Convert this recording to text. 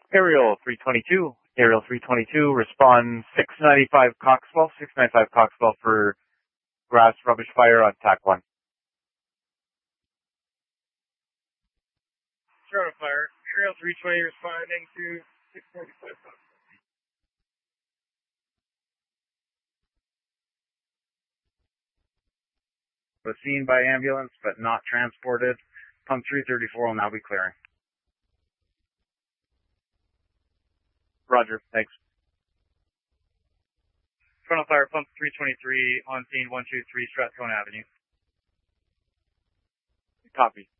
Aerial 322. Aerial 322, respond 695 Coxwell. 695 Coxwell for grass rubbish fire on TAC 1. Zero to fire. Aerial 320 responding to 695 Coxwell. Was seen by ambulance but not transported. Pump 334 will now be clearing. Roger, thanks. Frontal fire, pump 323 on scene 123 Strathcona Avenue. Copy.